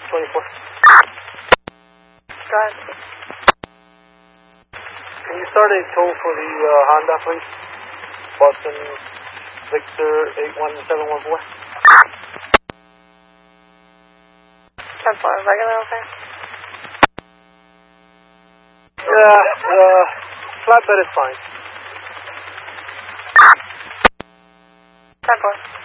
24. Go ahead. Can you start a tow for the Honda, please? Boston Victor 81714. 10-4, regular okay? Yeah, flatbed is fine. 10-4.